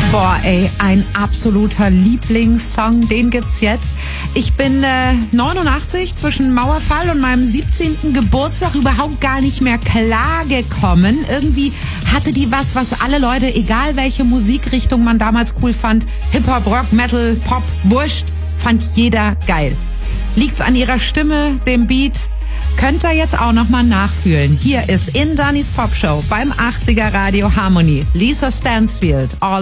Boah, ey, ein absoluter Lieblingssong, den gibt's jetzt. Ich bin 89, zwischen Mauerfall und meinem 17. Geburtstag überhaupt gar nicht mehr klargekommen. Irgendwie hatte die was alle Leute, egal welche Musikrichtung man damals cool fand, Hip-Hop, Rock, Metal, Pop, wurscht, fand jeder geil. Liegt's an ihrer Stimme, dem Beat? Könnt ihr jetzt auch nochmal nachfühlen. Hier ist in Dannys Popshow beim 80er Radio Harmony Lisa Stansfield, All